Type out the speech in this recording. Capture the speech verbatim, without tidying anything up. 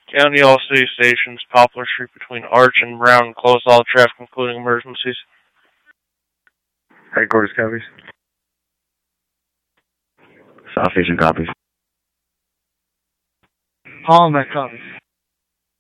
County all city stations, Poplar Street between Arch and Brown, close all traffic including emergencies. Headquarters copies. South Asian copies. Hall Met copies.